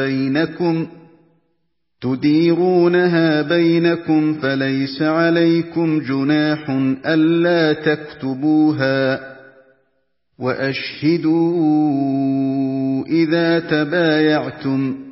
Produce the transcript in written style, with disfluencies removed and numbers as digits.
تديرونها بينكم فليس عليكم جناح ألا تكتبوها وأشهدوا إذا تبايعتم